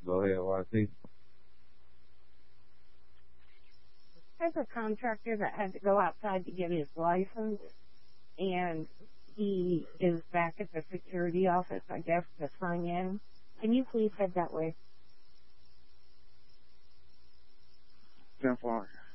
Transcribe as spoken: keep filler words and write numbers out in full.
Go ahead, Y T. There's a contractor that had to go outside to get his license, and he is back at the security office, I guess, to sign in. Can you please head that way? ten four.